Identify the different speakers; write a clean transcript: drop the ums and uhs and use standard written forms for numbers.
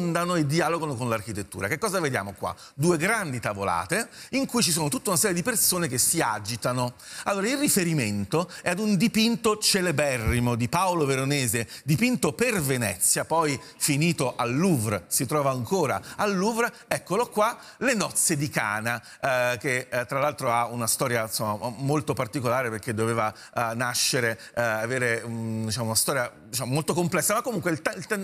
Speaker 1: circondano e dialogano con l'architettura. Che cosa vediamo qua? Due grandi tavolate in cui ci sono tutta una serie di persone che si agitano. Allora, il riferimento è ad un dipinto celeberrimo di Paolo Veronese, dipinto per Venezia, poi finito al Louvre, si trova ancora al Louvre. Eccolo qua, Le nozze di Cana, che tra l'altro ha una storia, insomma, molto particolare, perché doveva nascere, avere diciamo, una storia, diciamo, molto complessa, ma comunque